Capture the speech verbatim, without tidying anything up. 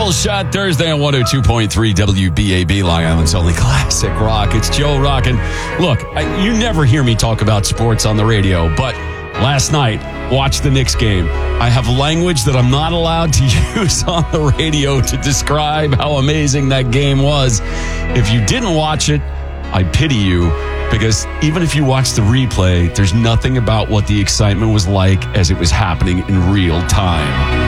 Double Shot Thursday on one oh two point three W B A B, Long Island's only classic rock. It's Joe Rockin. Look, I, you never hear me talk about sports on the radio, but last night, watch the Knicks game. I have language that I'm not allowed to use on the radio to describe how amazing that game was. If you didn't watch it, I pity you, because even if you watch the replay, there's nothing about what the excitement was like as it was happening in real time.